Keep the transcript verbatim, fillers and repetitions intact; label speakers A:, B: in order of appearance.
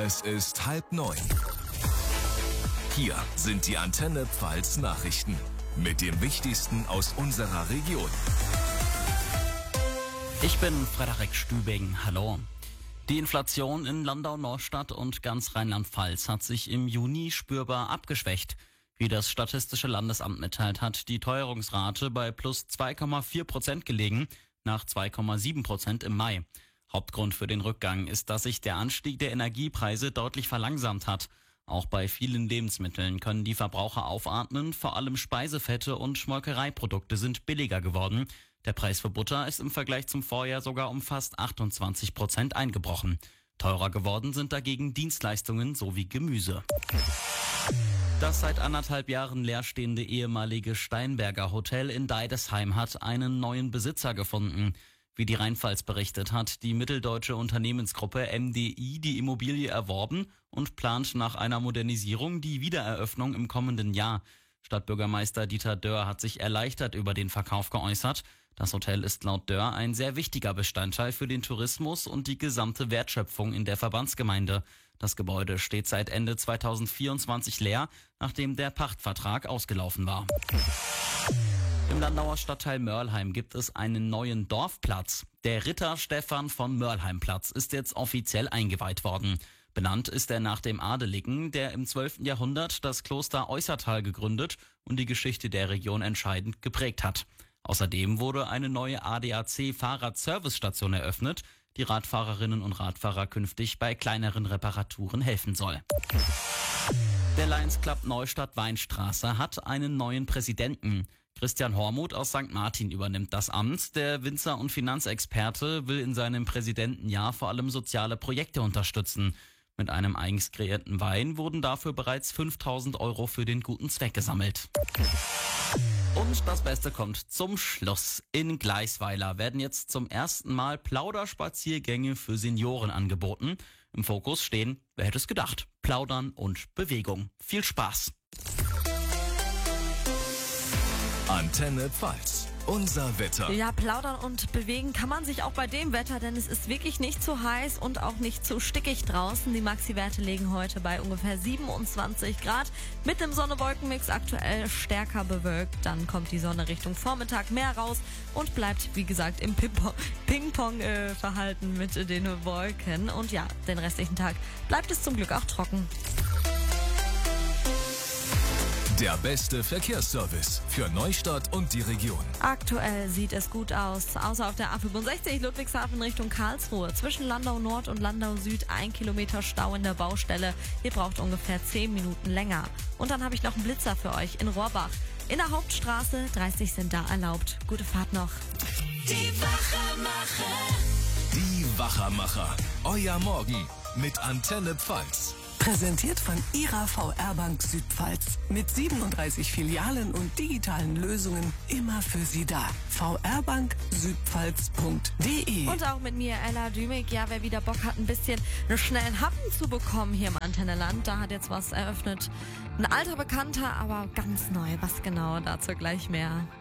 A: Es ist halb neun. Hier sind die Antenne Pfalz Nachrichten mit dem Wichtigsten aus unserer Region.
B: Ich bin Frederik Stübing. Hallo. Die Inflation in Landau-Neustadt und ganz Rheinland-Pfalz hat sich im Juni spürbar abgeschwächt. Wie das Statistische Landesamt mitteilt, hat die Teuerungsrate bei plus zwei Komma vier Prozent gelegen, nach zwei Komma sieben Prozent im Mai. Hauptgrund für den Rückgang ist, dass sich der Anstieg der Energiepreise deutlich verlangsamt hat. Auch bei vielen Lebensmitteln können die Verbraucher aufatmen, vor allem Speisefette und Molkereiprodukte sind billiger geworden. Der Preis für Butter ist im Vergleich zum Vorjahr sogar um fast achtundzwanzig Prozent eingebrochen. Teurer geworden sind dagegen Dienstleistungen sowie Gemüse. Das seit anderthalb Jahren leerstehende ehemalige Steinberger Hotel in Deidesheim hat einen neuen Besitzer gefunden. Wie die Rheinpfalz berichtet, hat die mitteldeutsche Unternehmensgruppe M D I die Immobilie erworben und plant nach einer Modernisierung die Wiedereröffnung im kommenden Jahr. Stadtbürgermeister Dieter Dörr hat sich erleichtert über den Verkauf geäußert. Das Hotel ist laut Dörr ein sehr wichtiger Bestandteil für den Tourismus und die gesamte Wertschöpfung in der Verbandsgemeinde. Das Gebäude steht seit Ende zweitausendvierundzwanzig leer, nachdem der Pachtvertrag ausgelaufen war. Im Landauer Stadtteil Mörlheim gibt es einen neuen Dorfplatz. Der Ritter Stephan von Mörlheimplatz ist jetzt offiziell eingeweiht worden. Benannt ist er nach dem Adeligen, der im zwölften Jahrhundert das Kloster Eußertal gegründet und die Geschichte der Region entscheidend geprägt hat. Außerdem wurde eine neue A D A C-Fahrradservicestation eröffnet, die Radfahrerinnen und Radfahrer künftig bei kleineren Reparaturen helfen soll. Der Lions Club Neustadt-Weinstraße hat einen neuen Präsidenten. Christian Hormuth aus Sankt Martin übernimmt das Amt. Der Winzer- und Finanzexperte will in seinem Präsidentenjahr vor allem soziale Projekte unterstützen. Mit einem eigens kreierten Wein wurden dafür bereits fünftausend Euro für den guten Zweck gesammelt. Und das Beste kommt zum Schluss. In Gleisweiler werden jetzt zum ersten Mal Plauderspaziergänge für Senioren angeboten. Im Fokus stehen, wer hätte es gedacht, Plaudern und Bewegung. Viel Spaß!
A: Antenne Pfalz. Unser Wetter.
C: Ja, plaudern und bewegen kann man sich auch bei dem Wetter, denn es ist wirklich nicht zu heiß und auch nicht zu stickig draußen. Die Maxi-Werte liegen heute bei ungefähr siebenundzwanzig Grad. Mit dem Sonne-Wolken-Mix aktuell stärker bewölkt. Dann kommt die Sonne Richtung Vormittag mehr raus und bleibt, wie gesagt, im Ping-Pong-Verhalten mit den Wolken. Und ja, den restlichen Tag bleibt es zum Glück auch trocken.
A: Der beste Verkehrsservice für Neustadt und die Region.
C: Aktuell sieht es gut aus. Außer auf der A fünfundsechzig Ludwigshafen Richtung Karlsruhe. Zwischen Landau Nord und Landau Süd ein Kilometer Stau in der Baustelle. Ihr braucht ungefähr zehn Minuten länger. Und dann habe ich noch einen Blitzer für euch in Rohrbach. In der Hauptstraße, dreißig sind da erlaubt. Gute Fahrt noch.
D: Die Wachermacher.
A: Die Wachermacher. Euer Morgen mit Antenne Pfalz.
E: Präsentiert von Ihrer V R Bank Südpfalz. Mit siebenunddreißig Filialen und digitalen Lösungen immer für Sie da. v r bank südpfalz punkt d e.
C: Und auch mit mir, Ella Dümig. Ja, wer wieder Bock hat, ein bisschen einen schnellen Happen zu bekommen hier im Antenneland, da hat jetzt was eröffnet. Ein alter Bekannter, aber ganz neu. Was genau, dazu gleich mehr.